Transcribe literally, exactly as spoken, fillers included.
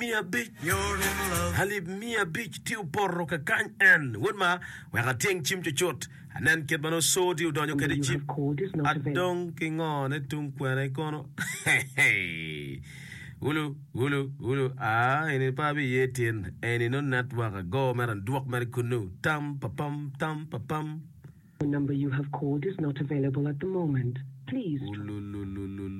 Mia bitch, you're in love. Halib mia bitch, tiu porro ka kany en. Woodma, we ha ting chim chuchot. And then kid mano so tiu donyo kedi chip. Adong king on et tung kwene kono. Hey hey. Ulu, ulu, ulu. Ah, ini pabi yetin. Ini non network go meran duok merikunu. Tam pa pam, tam pa pam. The number you have called is not available at the moment. Please. Ulu, ulu, ulu.